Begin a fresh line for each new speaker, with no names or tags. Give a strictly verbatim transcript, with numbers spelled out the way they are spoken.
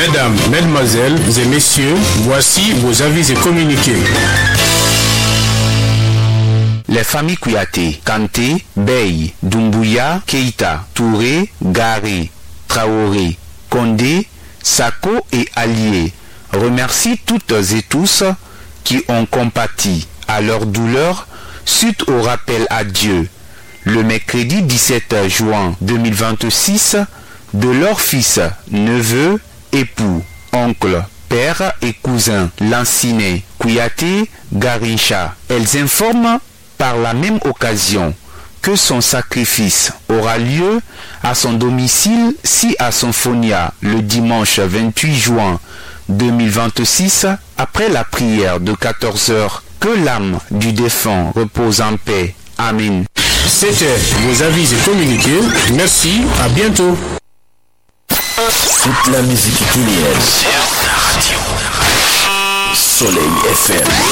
Mesdames, Mesdemoiselles et Messieurs, voici vos avis et communiqués.
Les familles Kouyaté, Kanté, Bey, Doumbouya, Keïta, Touré, Garé, Traoré, Condé, Sako et Allié remercient toutes et tous qui ont compati à leur douleur suite au rappel à Dieu le mercredi dix-sept juin deux mille vingt-six de leur fils, neveu, époux, oncle, père et cousin Lanciné Kouyaté Garincha. Elles informent par la même occasion que son sacrifice aura lieu à son domicile si à Symphonia le dimanche vingt-huit juin deux mille vingt-six après la prière de quatorze heures. Que l'âme du défunt repose en paix. Amen.
C'était vos avis et communiqués. Merci, à bientôt.
Toute la musique guinéenne. Soleil F M.